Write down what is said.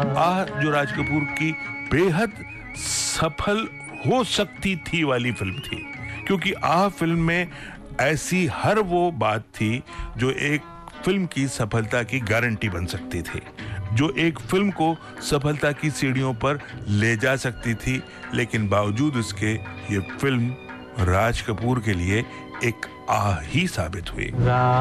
आह जो राज कपूर की बेहद सफल हो सकती थी वाली फिल्म थी, क्योंकि आह फिल्म में ऐसी हर वो बात थी जो एक फिल्म की सफलता की गारंटी बन सकती थी, जो एक फिल्म को सफलता की सीढ़ियों पर ले जा सकती थी। लेकिन बावजूद उसके ये फिल्म राज कपूर के लिए एक आह ही साबित हुई।